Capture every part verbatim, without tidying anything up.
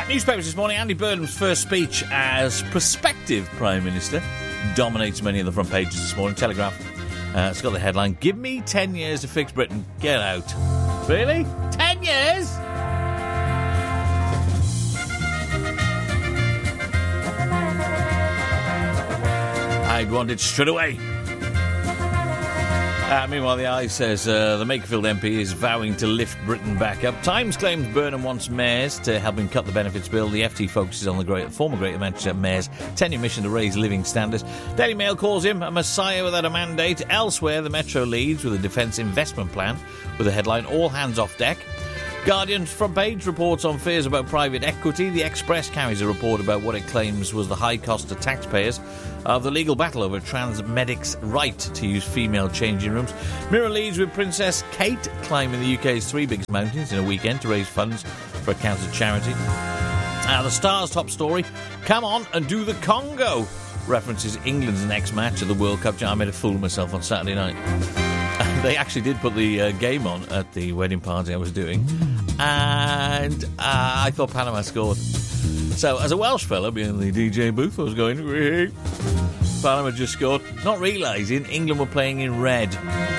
Newspapers this morning. Andy Burnham's first speech as prospective Prime Minister dominates many of the front pages this morning. Telegraph. Uh, it's got the headline, "Give me ten years to fix Britain. Get out." Really? Ten years? I'd want it straight away. Uh, meanwhile, the Eye says uh, the Makerfield M P is vowing to lift Britain back up. Times claims Burnham wants mayors to help him cut the benefits bill. The F T focuses on the great, former Greater Manchester mayor's ten-year mission to raise living standards. Daily Mail calls him a messiah without a mandate. Elsewhere, the Metro leads with a defence investment plan with a headline, "All hands off deck." Guardian's front page reports on fears about private equity. The Express carries a report about what it claims was the high cost to taxpayers of the legal battle over trans medics' right to use female changing rooms. Mirror leads with Princess Kate climbing the U K's three biggest mountains in a weekend to raise funds for a cancer charity. Uh, the Star's top story, "Come on and do the Congo," references England's next match of the World Cup. I made a fool of myself on Saturday night. They actually did put the uh, game on at the wedding party I was doing, and uh, I thought Panama scored. So, as a Welsh fella being the D J booth, I was going, "Wee." Panama just scored, not realising England were playing in red.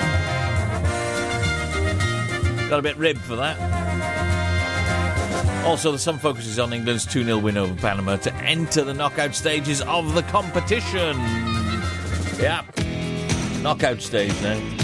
Got a bit ribbed for that. Also, the Sun focuses on England's two nil win over Panama to enter the knockout stages of the competition. Yeah, knockout stage now.